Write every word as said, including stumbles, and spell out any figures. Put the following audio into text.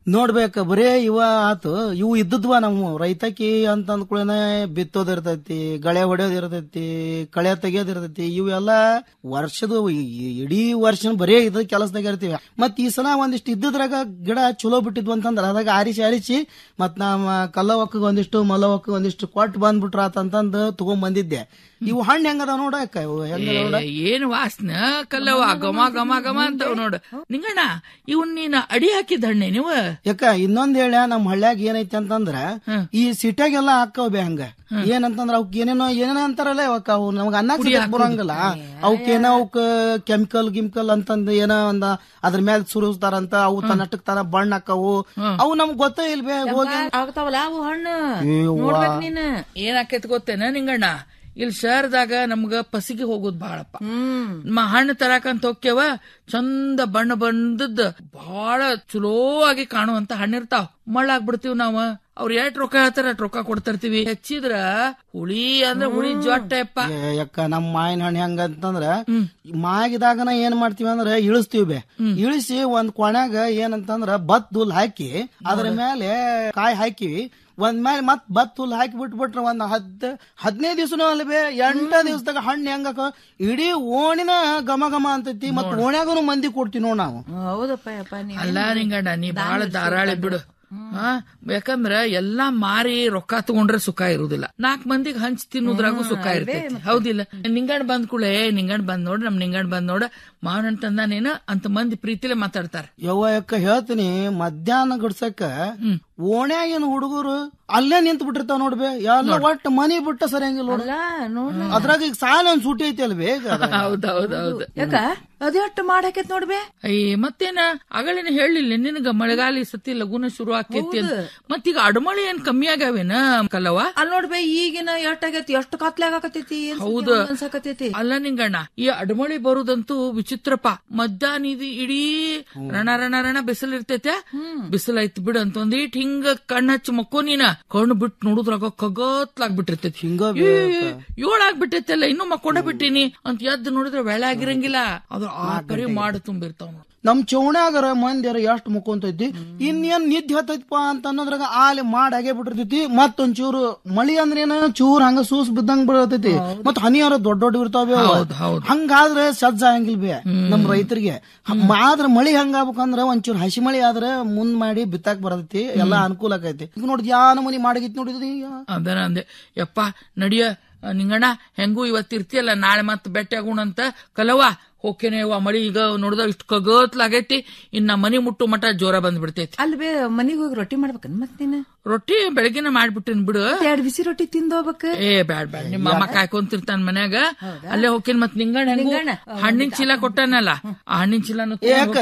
ನೋಡ್ಬೇಕ ಬರೇ ಇವ ಆತು ಇವು ಇದ್ದದ್ವ ನಾವು ರೈತಕಿ ಅಂತ ಅಂದ್ಕೂಡನೆ ಬಿತ್ತೋದಿರ್ತೈತಿ, ಗಳೆ ಹೊಡೆಯೋದಿರ್ತೈತಿ, ಕಳೆ ತೆಗಿಯೋದಿರ್ತೈತಿ. ಇವೆಲ್ಲ ವರ್ಷದ ಇಡೀ ವರ್ಷ ಬರೇ ಇದ ಕೆಲಸದಾಗ ಇರ್ತೀವಿ. ಮತ್ ಈ ಸಲ ಒಂದಿಷ್ಟು ಇದ್ದದ್ರಾಗ ಗಿಡ ಚಲೋ ಬಿಟ್ಟಿದ್ವು ಅಂತಂದ್ರ ಅದಾಗ ಆರಿಸಿ ಆರಿಸಿ ಮತ್ ನಮ್ಮ ಕಲ್ಲವಕ್ಕ ಒಂದಿಷ್ಟು ಮಲ್ಲವಕ್ಕ ಒಂದಿಷ್ಟು ಕೊಟ್ಟು ಬಂದ್ಬಿಟ್ರ ಅಂತಂದು ತಗೊಂಡ್ ಬಂದಿದ್ದೆ. ಇವು ಹಣ್ಣು ಹೆಂಗದ ನೋಡ ಏನ್ ವಾಸನ ಕಲ್ಲವ ಗಮ ಗಮ ಗಮ ಅಂತಾವ್ ನೋಡ. ನಿಂಗಣ್ಣ ಇವನ್ ನೀನ್ ಅಡಿ ಹಾಕಿದ ಹಣ್ಣೆ ನೀವು ಯಾಕ ಇನ್ನೊಂದ್ ಹೇಳ ನಮ್ ಹಳ್ಳ್ಯಾಗ ಏನೈತಿ ಅಂತಂದ್ರ ಈ ಸಿಟ್ಯಾಗೆಲ್ಲ ಹಾಕವ್ ಬೇ ಹಂಗ ಏನಂತಂದ್ರ ಅವಕ್ ಏನೇನೋ ಏನೇನೋ ಅಂತಾರಲ್ಲ ಅವಕ್ ಅವು ನಮಗ ಅನ್ನ ಬರಂಗಿಲ್ಲ. ಅವಕ್ಕೇನೋ ಅವಕ್ ಕೆಮಿಕಲ್ ಗಿಮಿಕಲ್ ಅಂತಂದ್ ಏನೋ ಒಂದ ಅದ್ರ ಮೇಲೆ ಸುರಿಸ್ತಾರಂತ, ಅವು ತನ್ನಟ್ಟಕ್ ತರ ಬಣ್ಣ ಹಾಕವು, ಅವು ನಮ್ಗ್ ಗೊತ್ತೇ ಇಲ್ವೇ ಹೋಗಿ ಆಗ್ತಾವಲ್ಲ ಅವು ಹಣ್ಣು. ಏನ್ ಆಕೈತಿ ಗೊತ್ತೇನ ನಿಂಗಣ್ಣ, ಇಲ್ಲಿ ಶಹರದಾಗ ನಮ್ಗ ಪಸಿಗೆ ಹೋಗೋದ್ ಬಾಳಪ್ಪ. ಹಣ್ಣು ತರಾಕಂತ ಹೋಗ್ಯವ, ಚಂದ ಬಣ್ಣ ಬಂದದ್ ಬಾಳ ಚಲೋ ಆಗಿ ಕಾಣುವಂತ ಹಣ್ಣಿರ್ತಾವ. ಮಳ್ಳಾಗ್ಬಿಡ್ತೀವ್ ನಾವ್. ಅವ್ರ ಎಷ್ಟ್ ರೊಕ್ಕ ಹೇಳ್ತಾರ ಅಷ್ಟ್ ರೊಕ್ಕ ಕೊಡ್ತಿರ್ತೀವಿ. ಹೆಚ್ಚಿದ್ರ ಹುಳಿ ಅಂದ್ರ ಹುಳಿ ಜೊಟ್ಟಪ್ಪ. ಯಾಕ ನಮ್ ಮಾವಿನ ಹಣ್ಣು ಹೆಂಗಂತಂದ್ರ ಮಾಗಿದಾಗನ ಏನ್ ಮಾಡ್ತೀವಿ ಅಂದ್ರ ಇಳಿಸ್ತೀವಿ ಬೇ. ಇಳಿಸಿ ಒಂದ್ ಕೊಣ್ಯಾಗ ಏನಂತಂದ್ರ ಬತ್ ಹುಲ್ ಹಾಕಿ ಅದ್ರ ಮೇಲೆ ಕಾಯಿ ಹಾಕಿವಿ. ಒಂದ್ ಮೇಲೆ ಮತ್ ಬತ್ ಹುಲ್ ಹಾಕಿ ಬಿಟ್ಬಿಟ್ರ ಒಂದ್ ಹದ್ ಹದಿನೈದು ದಿವ್ಸನೂ ಅಲ್ವೇ ಎಂಟ ದಿವ್ಸದಾಗ ಹಣ್ಣು ಹೆಂಗ ಇಡೀ ಓಣಿನ ಘಮ ಘಮ ಅಂತೈತಿ. ಮತ್ ಓಣ್ಯಾಗನು ಮಂದಿ ಕೊಡ್ತೀವಿ ನೋಡ್ ನಾವು. ಹೌದಪ್ಪ. ಅಲ್ಲ ನಿಂಗಣ್ಣ ನೀ ಬಾಳ ಧಾರಾಳಿ ಬಿಡು. ಹಾ ಯಾಕಂದ್ರ ಎಲ್ಲಾ ಮಾರಿ ರೊಕ್ಕ ತಗೊಂಡ್ರೆ ಸುಖ ಇರುದಿಲ್ಲ, ನಾಲ್ಕ್ ಮಂದಿಗೆ ಹಂಚ್ ತಿನ್ನೋದ್ರಾಗೂ ಸುಖ ಇರ್ತೈತಿ. ಹೌದಿಲ್ಲ? ನಿಂಗಣ್ಣ ಬಂದ್ ಕೂಳೆ ನಿಂಗಣ್ಣ ಬಂದ್ ನೋಡ್ರಿ ನಮ್ ನಿಂಗಣ್ಣ ಬಂದ್ ನೋಡ ಮಾವನ ತಂದಾನೇನ ಅಂತ ಮಂದಿ ಪ್ರೀತಿಲೆ ಮಾತಾಡ್ತಾರ. ಯವ್ವ ಯಾಕ ಹೇಳ್ತೀನಿ, ಮಧ್ಯಾಹ್ನ ಗಡ್ಸಕ್ಕ ಓಣ್ಯಾಗಿನ ಹುಡುಗರು ಅಲ್ಲೇ ನಿಂತು ಬಿಟ್ಟಿರ್ತಾವ ನೋಡ್ಬೇ. ಎಲ್ಲ ಒಟ್ಟು ಮನಿ ಬಿಟ್ಟ ಸರಿಯಂಗಿಲ್ಲ ನೋಡ. ಅದ್ರಾಗ ಈಗ ಸಾಲ ಒಂದ್ ಸೂಟಿ ಐತಿ ಅಲ್ವೇ. ಹೌದೌದೌದು. ಯಾಕ ಅದೆಷ್ಟು ಮಾಡಾಕೈತ್ ನೋಡ್ಬೇ. ಅಯ್ಯ ಮತ್ತೇನ ಅಗಳಿನ ಹೇಳಿಲ್ಲ ನಿನಗ ಮಳೆಗಾಲ ಸತಿ ಲಗುನ ಶುರು ಆಕೈತಿ ಅಂತ. ಮತ್ತೀಗ ಅಡಮಳಿ ಏನ್ ಕಮ್ಮಿ ಆಗ್ಯಾವೇನ ಕಲ್ಲವ? ಅಲ್ ನೋಡ್ಬೇ ಈಗಿನ ಎಷ್ಟಾಗೈತಿ, ಎಷ್ಟು ಕತ್ಲೆ ಆಗಾಕತೈತಿ. ಹೌದು ಅನ್ಸಕತೈತಿ. ಅಲ್ಲ ನಿಂಗಣ್ಣ ಈ ಅಡಮಳಿ ಬರುದಂತೂ ವಿಚಿತ್ರಪ್ಪ. ಮಧ್ಯಾಹ್ನ ಇದು ಇಡೀ ರಣ ರಣ ರಣ ಬಿಸಿಲು ಇರ್ತೈತೆ. ಬಿಸಿಲು ಐತಿ ಬಿಡು ಅಂತ ಒಂದಿಟ್ ಹಿಂಗ ಕಣ್ಣು ಹಚ್ಚಿ ಮಕ್ಕೋ ನೀನ ಕಣ್ಣು ಬಿಟ್ಟು ನೋಡುದ್ರಾಗ ಕಗತ್ಲಾಗ್ಬಿಟ್ಟಿರ್ತೈತಿ. ಹಿಂಗ ಏಳಾಗ್ಬಿಟ್ಟೈತಲ್ಲ ಇನ್ನೂ ಮಕ್ಕೊಂಡ ಬಿಟ್ಟಿನಿ ಅಂತ ಎದ್ದು ನೋಡಿದ್ರೆ ವೇಳೆ ಆಗಿರಂಗಿಲ್ಲ. ಅದ್ರ ಆ ಪರಿ ಮಾಡಿ ತುಂಬಿರ್ತಾವ. ನಮ್ ಚೌಣ್ಯಾಗರ ಮಂದಿರ ಎಷ್ಟ್ ಮುಕ್ಕೊಂತೈತಿ, ಇನ್ನೇನ್ ನಿದ್ದೆ ಹತ್ತೈತಿಪ್ಪ ಅಂತ ಅನ್ನೋದ್ರಾಗ ಆಲೆ ಮಾಡ್ ಆಗೇ ಬಿಟ್ಟಿರ್ತೈತಿ. ಮತ್ತೊಂಚೂರು ಮಳಿ ಅಂದ್ರೇನ ಚೂರ್ ಹಂಗ ಸೂಸ್ ಬಿದ್ದಂಗ್ ಬಿಡತೈತಿ. ಮತ್ ಹನಿಯಾರ ದೊಡ್ಡ ದೊಡ್ಡ ಇರ್ತಾವ. ಹಂಗಾದ್ರೆ ಸಜ್ಜ ಹಂಗಿಲ್ ಬೇ ನಮ್ ರೈತರಿಗೆ. ಆದ್ರ ಮಳಿ ಹಂಗಾಗ್ಬೇಕಂದ್ರ ಒಂಚೂರು ಹಸಿ ಮಳಿ ಆದ್ರೆ ಮುಂದ್ ಮಾಡಿ ಬಿತ್ತಾಕ್ ಬರತೈತಿ, ಎಲ್ಲಾ ಅನುಕೂಲ ಆಗೈತಿ. ಈಗ ನೋಡಿದ್ ಯಾನ ಮನಿ ಮಾಡಿಗಿತ್ ನೋಡಿದ್ರಿ. ಅದರ ಅಂದೆ ಯಪ್ಪ ನಡಿಯ ನಿಂಗಣ್ಣ, ಹೆಂಗೂ ಇವತ್ತಿರ್ತಿಯಲ್ಲ ನಾಳೆ ಮತ್ ಬೆಟ್ಟ ಆಗೋಣಂತ. ಕಲವ ಹೋಗ್ತೇನೆ ಮಳಿ ಈಗ ನೋಡಿದ ಇಷ್ಟು ಕಗತ್ಲಾಗೈತಿ, ಇನ್ನ ಮನಿ ಮುಟ್ಟು ಮಟ ಜೋರ ಬಂದ್ ಬಿಡ್ತೈತಿ. ಅಲ್ವೇ ಮನಿಗ್ ಹೋಗಿ ರೊಟ್ಟಿ ಮಾಡ್ಬೇಕನ್ ಮತ್ ನೀನ್? ರೊಟ್ಟಿ ಬೆಳಗ್ಗೆನ ಮಾಡ್ಬಿಟ್ಟಿನ್ ಬಿಡು. ಎರಡ್ ಬಿಸಿ ರೊಟ್ಟಿ ತಿಂದೋಗ್ಬೇಕ. ಏ ಬ್ಯಾಡ್ ಬ್ಯಾಡ್, ನಿಮ್ಮ ಅಮ್ಮ ಕಾಯ್ಕೊಂತಿರ್ತಾನ ಮನ್ಯಾಗ. ಅಲ್ಲೇ ಹೋಗ್ತೇನೆ. ಮತ್ ನಿಂಗಣ್ಣ ಹಣ್ಣಿನ ಚೀಲ ಕೊಟ್ಟಾನಲ್ಲ, ಆ ಹಣ್ಣಿನ ಚೀಲನು